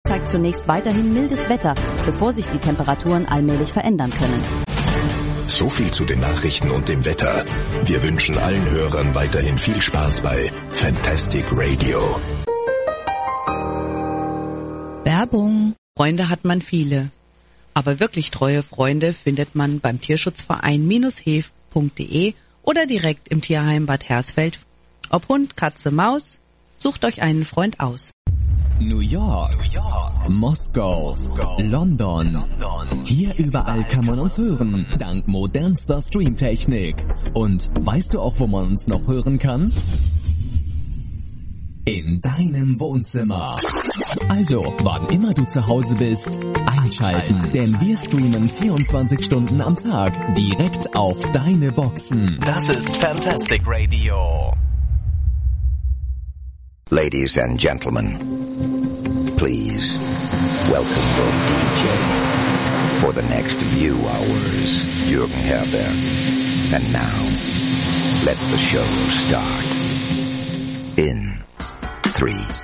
zeigt zunächst weiterhin mildes Wetter, bevor sich die Temperaturen allmählich verändern können. So viel zu den Nachrichten und dem Wetter. Wir wünschen allen Hörern weiterhin viel Spaß bei Fantastic Radio. Werbung. Freunde hat man viele. Aber wirklich treue Freunde findet man beim Tierschutzverein-hev.de oder direkt im Tierheim Bad Hersfeld. Ob Hund, Katze, Maus, sucht euch einen Freund aus. New York, Moskau, London. Hier überall kann man uns hören, dank modernster Streamtechnik. Und weißt du auch, wo man uns noch hören kann? In deinem Wohnzimmer. Also, wann immer du zu Hause bist, einschalten, denn wir streamen 24 Stunden am Tag direkt auf deine Boxen. Das ist Fantastic Radio. Ladies and gentlemen, please welcome your DJ for the next few hours, Jürgen Herberg. And now, let the show start in 3,